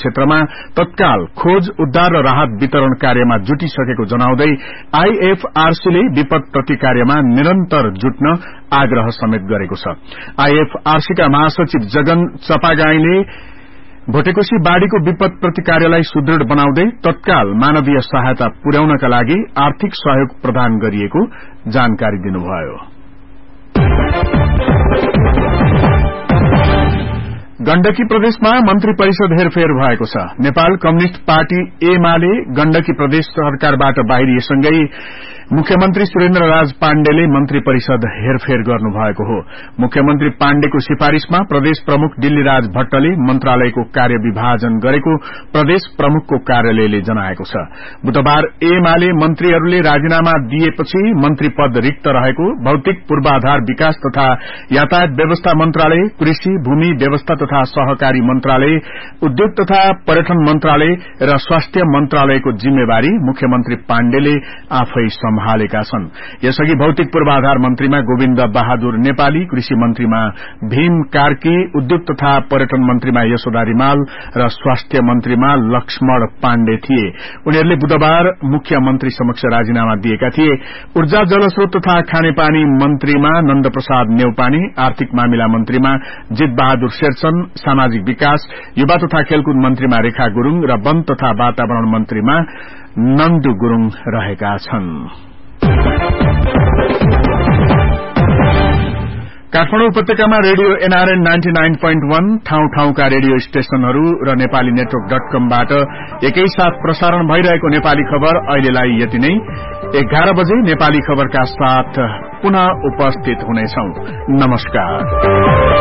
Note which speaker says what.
Speaker 1: क्षेत्रमा तत्काल खोज उद्धार र राहत वितरण कार्यमा जुटिसकेको जनाउँदै आईएफआरसी ले विपद प्रति कार्यमा निरन्तर जुट्न आग्रह समेत गरेको छ। आईएफआरसी का महासचिव जगन चपागाईले भोटेकोशी बाढ़ीको विपद प्रति कार्यलाई सुदृढ़ बनाउँदै तत्काल मानवीय सहायता पुर्याउनका लागि आर्थिक सहयोग प्रदान गरिएको जानकारी दिनुभयो। गण्डकी प्रदेशमा मन्त्री परिषद हेरफेर भएको छ। नेपाल कम्युनिष्ट पार्टी एमाले गण्डकी प्रदेश सरकारबाट बाहिरिएसँगै मुख्यमन्त्री सुरेन्द्र राज पाण्डेले मन्त्री परिषद हेरफेर गर्नुभएको हो। मुख्यमन्त्री पाण्डेको सिफारिशमा प्रदेश प्रमुख दिल्लीराज भट्टले मन्त्रालयको कार्य विभाजन गरेको प्रदेश प्रमुखको कार्यालयले जनाएको छ। बुधबार एमाले मन्त्रीहरूले राजीनामा दिएपछि मन्त्री पद रिक्त रहेको भौतिक पूर्वाधार विकास तथा यातायात व्यवस्था मन्त्रालय, कृषि, भूमि व्यवस्था तथा सहकारी मन्त्रालय, उद्योग तथा पर्यटन मन्त्रालय र स्वास्थ्य मन्त्रालयको जिम्मेवारी मुख्यमन्त्री पाण्डेले आफै सम्हालेका छन्। यसअघि भौतिक पूर्वाधार मन्त्रीमा गोविन्द बहादुर नेपाली, कृषि मन्त्रीमा भीम कार्की, उद्योग तथा पर्यटन मन्त्रीमा यशोदा रिमाल र स्वास्थ्य मन्त्रीमा लक्ष्मण पाण्डे थिए। उनीहरूले बुधबार मुख्यमन्त्री समक्ष राजीनामा दिएका थिए। ऊर्जा जलस्रोत तथा खानेपानी मन्त्रीमा नन्द प्रसाद नेउपाने, आर्थिक मामिला मन्त्रीमा जित बहादुर शेरचन, सामाजिक विकास, युवा तथा खेलकुद मन्त्रीमा रेखा गुरूङ र वन तथा वातावरण मन्त्रीमा नन्दु गुरूङ रहेका छन्। काठमाडौँ उपत्यकामा रेडियो एनआरएन 99.1 ठाउँ ठाउँका रेडियो स्टेशनहरू र नेपाली नेटवर्क .com बाट एकैसाथ प्रसारण भइरहेको नेपाली खबर अहिलेलाई यति नै। 11 बजे नेपाली खबरका साथ पुनः उपस्थित हुनेछौं। नमस्कार।